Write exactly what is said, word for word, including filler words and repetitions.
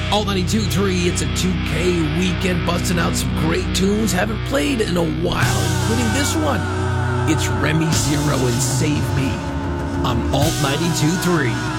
All ninety-two point three, it's a two K weekend, busting out some great tunes haven't played in a while, including this one. It's Remy Zero and Save Me on Alt ninety-two point three.